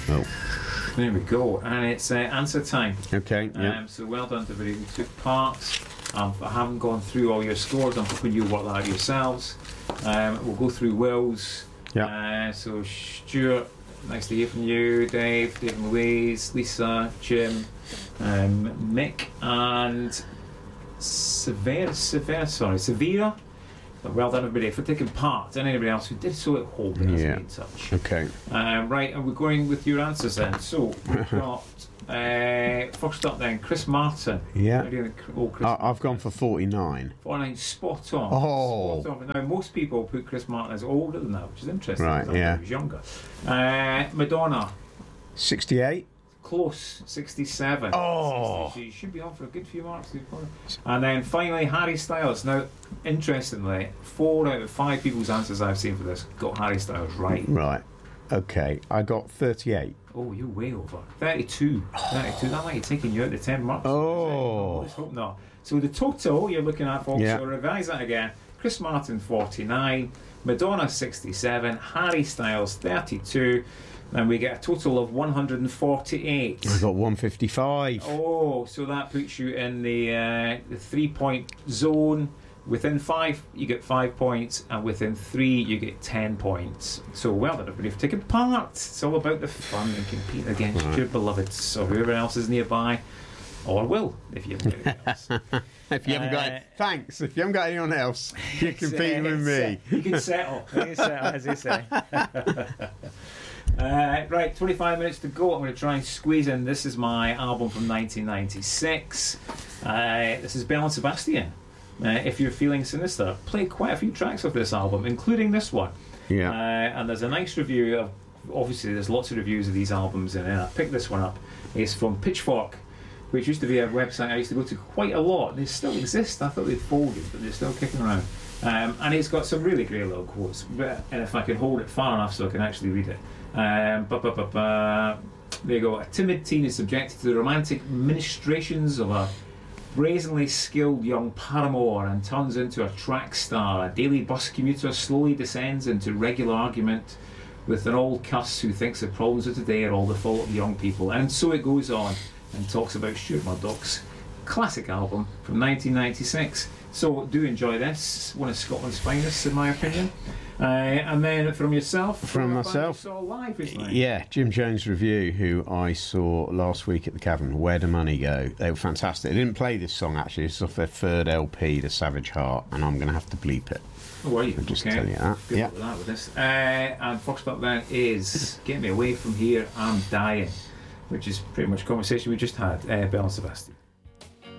Oh. There we go. And it's answer time. Okay, yeah. So well done to everybody who took part. I haven't gone through all your scores. I'm hoping you work that out yourselves. We'll go through Will's. Yeah. So Stuart, nice to hear from you. Dave and Louise, Lisa, Jim, Mick, and Severa. Well done, everybody, for taking part, and anybody else who did so at home. Be in touch. Okay. Right, and we're going with your answers then. So we've got first up then, Chris Martin. Yeah. Chris I've gone for 49. 49, spot on. Oh. Spot on. Now most people put Chris Martin as older than that, which is interesting. Right. Yeah. He was younger. Madonna. 68. Close, 67. Oh. So you should be on for a good few marks. And then finally, Harry Styles. Now, interestingly, 4 out of 5 people's answers I've seen for this got Harry Styles right. Right. Okay. I got 38. Oh, you're way over. 32. 32. That might be taking you out the 10 marks. Oh. Let's hope not. So the total you're looking at, folks, so revise that again. Chris Martin, 49. Madonna, 67. Harry Styles, 32. And we get a total of 148. I got 155. Oh, so that puts you in the 3-point zone. Within 5, you get 5 points, and within 3, you get 10 points. So well done, everybody, for taking part. It's all about the fun and compete against your beloveds or whoever else is nearby, or will, if you haven't got anyone else. If you haven't got thanks. If you haven't got anyone else, you're competing with me. You can settle. You can settle, as they say. Right, 25 minutes to go. I'm going to try and squeeze in. This is my album from 1996. This is Belle and Sebastian. If you're feeling sinister, play quite a few tracks of this album, including this one. Yeah. And there's a nice review of. Obviously, there's lots of reviews of these albums, and I picked this one up. It's from Pitchfork, which used to be a website I used to go to quite a lot. They still exist. I thought they'd folded, but they're still kicking around. And it's got some really great little quotes. And if I can hold it far enough so I can actually read it. There you go. A timid teen is subjected to the romantic ministrations of a brazenly skilled young paramour and turns into a track star. A daily bus commuter slowly descends into regular argument with an old cuss who thinks the problems of today are all the fault of young people. And so it goes on and talks about Stuart Murdoch's classic album from 1996. So do enjoy this, one of Scotland's finest, in my opinion. And then from yourself, from myself, you saw live recently. Yeah, Jim Jones Review, who I saw last week at the Cavern. Where Do Money Go? They were fantastic. They didn't play this song actually. It's off their third LP, The Savage Heart, and I'm going to have to bleep it. Oh, are you? I'll just tell you that. Good luck with that with this. And first up then is Get Me Away From Here, I'm Dying, which is pretty much a conversation we just had. Belle and Sebastian.